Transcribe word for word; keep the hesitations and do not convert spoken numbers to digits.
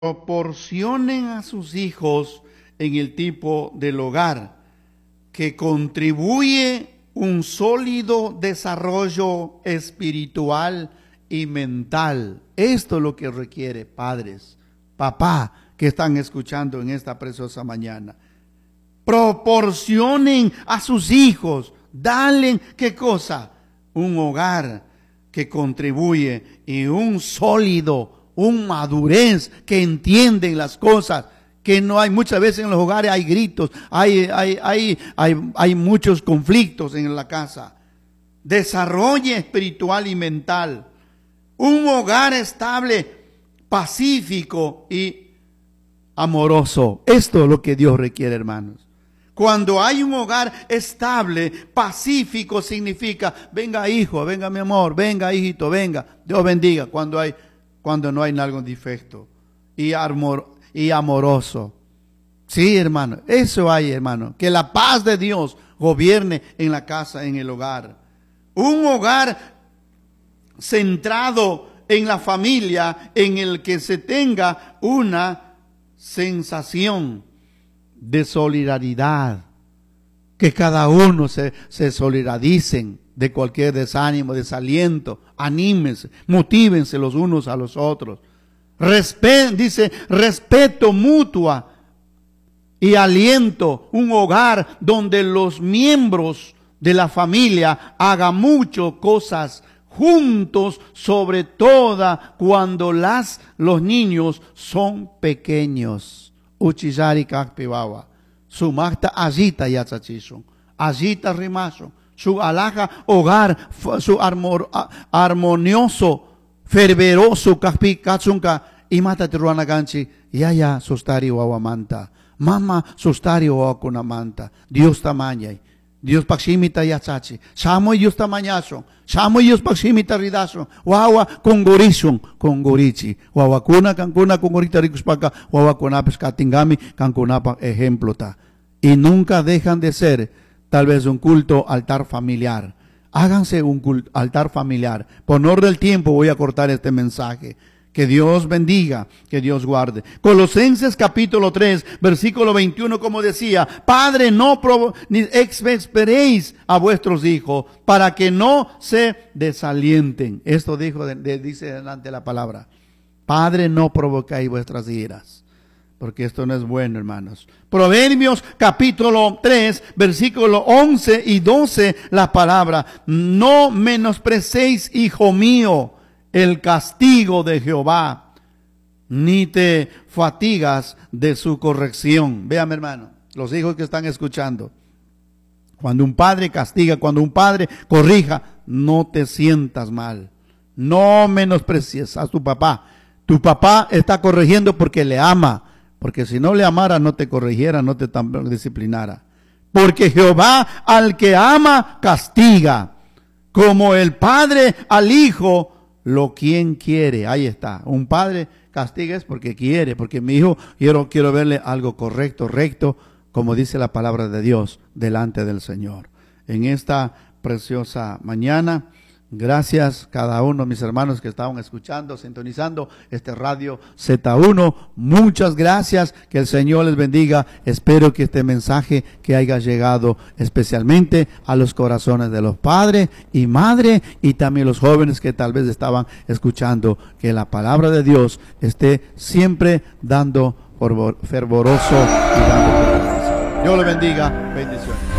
proporcionen a sus hijos en el tipo del hogar que contribuye un sólido desarrollo espiritual y mental. Esto es lo que requiere padres, papá, que están escuchando en esta preciosa mañana. Proporcionen a sus hijos, dale, ¿qué cosa? Un hogar que contribuye y un sólido, un madurez, que entienden las cosas, que no hay muchas veces en los hogares hay gritos, hay, hay, hay, hay, hay muchos conflictos en la casa. Desarrollo espiritual y mental, un hogar estable, pacífico y amoroso. Esto es lo que Dios requiere, hermanos. Cuando hay un hogar estable, pacífico, significa, venga hijo, venga mi amor, venga hijito, venga, Dios bendiga. Cuando hay, cuando no hay algún defecto, y, amor, y amoroso. Sí, hermano, eso hay, hermano, que la paz de Dios gobierne en la casa, en el hogar. Un hogar centrado en la familia, en el que se tenga una sensación de solidaridad, que cada uno se, se solidaricen de cualquier desánimo, desaliento, anímense, motívense los unos a los otros. Respe- dice, respeto mutuo y aliento, un hogar donde los miembros de la familia hagan muchas cosas juntos, sobre todo cuando las, los niños son pequeños. Uchizari kakpibawa, su magta agita yatsachison, agita rimason, su alaja hogar, su armor, armonioso, fervoroso kakpi katsunka, y mata tiruana ganchi, yaya sustari wawamanta, mama sustari wawakunamanta, Dios tamaña, Dios pakshimita yatsachi, samo Dios tamañason, samo Dios pakshimita ridason, wawa kongorison, kongorichi, wawa kuna kankuna kongorita rikuspaka, wawa kunapes katingami, kankunapa ejemplo ta. Y nunca dejan de ser tal vez un culto altar familiar. Háganse un culto, altar familiar. Por honor del tiempo voy a cortar este mensaje. Que Dios bendiga, que Dios guarde. Colosenses capítulo tres, versículo veintiuno, como decía, Padre, no provo- ni exasperéis a vuestros hijos para que no se desalienten. Esto dijo, de, de, dice delante la palabra. Padre, no provocáis vuestras iras, porque esto no es bueno, hermanos. Proverbios capítulo tres, versículo once y doce, la palabra, no menosprecéis, hijo mío, el castigo de Jehová, ni te fatigas de su corrección. Véame, hermano, los hijos que están escuchando, cuando un padre castiga, cuando un padre corrija, no te sientas mal, no menosprecies a tu papá. Tu papá está corrigiendo porque le ama, porque si no le amara no te corrigiera, no te disciplinara. Porque Jehová al que ama castiga, como el padre al hijo lo quien quiere. Ahí está, un padre castiga es porque quiere, porque mi hijo quiero, quiero verle algo correcto, recto, como dice la palabra de Dios, delante del Señor. En esta preciosa mañana, gracias cada uno de mis hermanos que estaban escuchando, sintonizando este radio Z uno. Muchas gracias, que el Señor les bendiga. Espero que este mensaje que haya llegado especialmente a los corazones de los padres y madres y también los jóvenes que tal vez estaban escuchando, que la palabra de Dios esté siempre dando fervoroso y dando. Dios les bendiga. Bendiciones.